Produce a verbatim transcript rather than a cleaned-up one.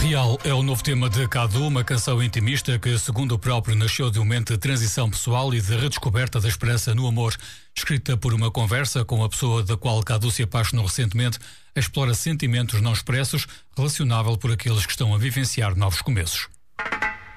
Real é o novo tema de Cadu, uma canção intimista que, segundo o próprio, nasceu de um momento de transição pessoal e de redescoberta da esperança no amor. Escrita por uma conversa com a pessoa da qual Cadu se apaixonou recentemente, explora sentimentos não expressos, relacionável por aqueles que estão a vivenciar novos começos.